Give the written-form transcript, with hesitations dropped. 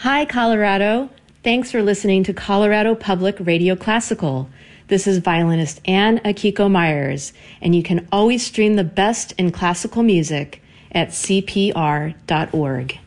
Hi, Colorado. Thanks for listening to Colorado Public Radio Classical. This is violinist Ann Akiko Myers, and you can always stream the best in classical music at cpr.org.